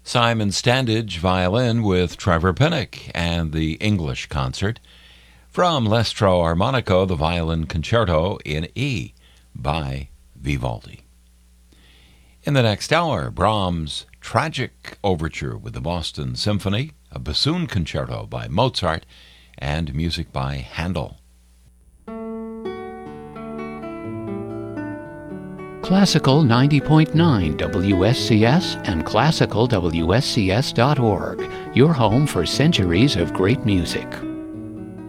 Simon Standage violin with Trevor Pinnock and the English Concert. From L'Estro Armonico, the Violin Concerto in E by Vivaldi. In the next hour, Brahms' Tragic Overture with the Boston Symphony, a bassoon concerto by Mozart, and music by Handel. Classical 90.9 WSCS and classicalwscs.org, your home for centuries of great music.